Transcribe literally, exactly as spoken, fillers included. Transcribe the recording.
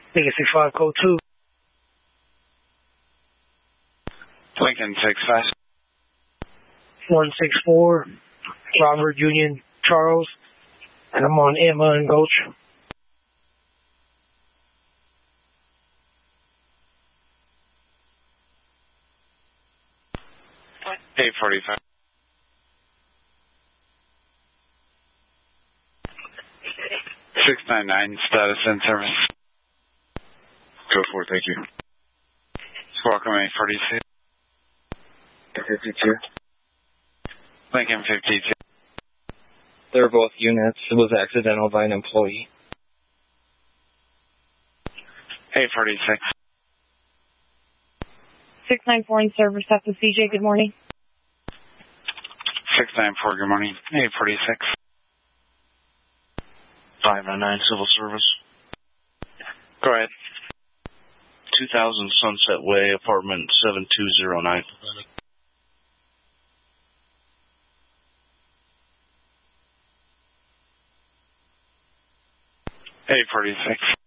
Legacy five, code two. Lincoln six five. one six four, Robert Union Charles, and I'm on Emma and Gulch. eight forty-five. six nine nine, status in service. Go for it, thank you. Welcome eight forty-six. fifty-two. Lincoln fifty-two. They're both units. It was accidental by an employee. eight forty-six. six nine four in service after C J, good morning. six nine four, good morning. eight forty-six. five nine nine, civil service. Go ahead. two thousand Sunset Way, apartment seven two zero nine. eight forty-six.